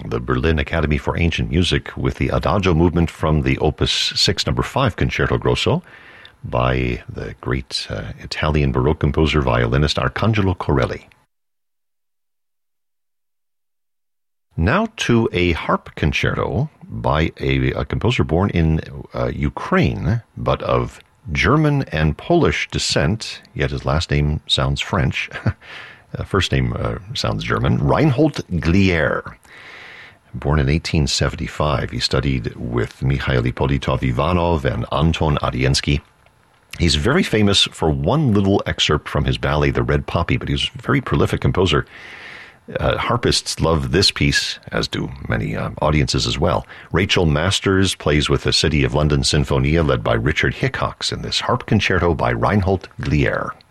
the Berlin Academy for Ancient Music with the Adagio movement from the Opus 6, number 5 Concerto Grosso by the great Italian Baroque composer, violinist Arcangelo Corelli. Now to a harp concerto by a composer born in Ukraine, but of German and Polish descent, yet his last name sounds French. First name sounds German. Reinhold Glier. Born in 1875, he studied with Mikhail Ippolitov-Ivanov and Anton Adiensky. He's very famous for one little excerpt from his ballet, The Red Poppy, but he was a very prolific composer. Harpists love this piece, as do many audiences as well. Rachel Masters plays with the City of London Sinfonia, led by Richard Hickox, in this harp concerto by Reinhold Glier.